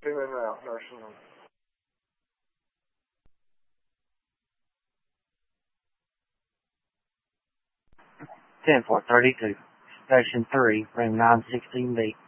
2 in route, nursing home. 10-4-32. Station 3, room 916B.